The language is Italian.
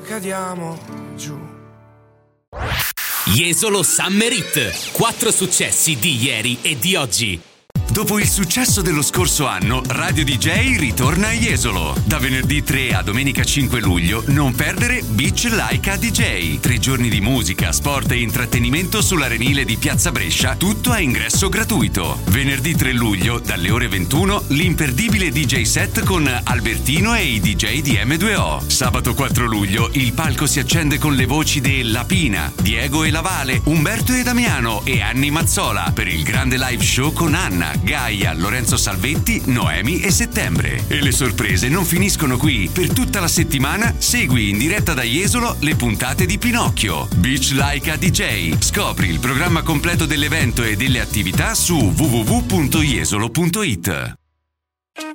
cadiamo giù. Jesolo Summer Hit. 4 successi di ieri e di oggi. Dopo il successo dello scorso anno, Radio DJ ritorna a Jesolo. Da venerdì 3 a domenica 5 luglio, non perdere Beach Like a DJ. 3 giorni di musica, sport e intrattenimento sull'arenile di Piazza Brescia, tutto a ingresso gratuito. Venerdì 3 luglio, dalle ore 21, l'imperdibile DJ set con Albertino e i DJ di M2O. Sabato 4 luglio, il palco si accende con le voci de Lapina, Diego e Lavale, Umberto e Damiano e Anni Mazzola per il grande live show con Anna, Gaia, Lorenzo Salvetti, Noemi e Settembre. E le sorprese non finiscono qui. Per tutta la settimana segui in diretta da Jesolo le puntate di Pinocchio. Beach Like a DJ. Scopri il programma completo dell'evento e delle attività su www.jesolo.it.